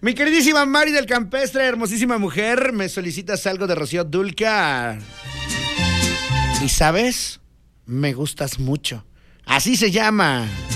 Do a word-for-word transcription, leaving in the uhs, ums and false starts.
Mi queridísima Mari del Campestre, hermosísima mujer, me solicitas algo de Rocío Dúrcal. Y sabes, me gustas mucho. Así se llama.